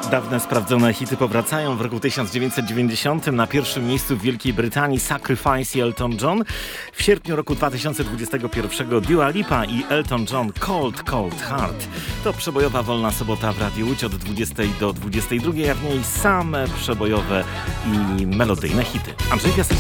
Dawne, sprawdzone hity powracają. W roku 1990 na pierwszym miejscu w Wielkiej Brytanii Sacrifice i Elton John. W sierpniu roku 2021 Dua Lipa i Elton John Cold Cold Heart. To przebojowa wolna sobota w Radiu Łódź od 20 do 22, a w niej same przebojowe i melodyjne hity. Andrzej Piasek.